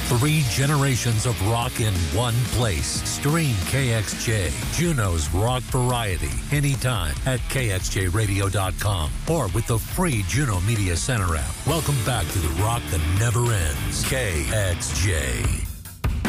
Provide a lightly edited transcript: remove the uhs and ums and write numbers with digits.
3 generations of rock in one place. Stream KXJ, Juneau's rock variety, anytime at KXJRadio.com or with the free Juneau Media Center app. Welcome back to the rock that never ends. KXJ.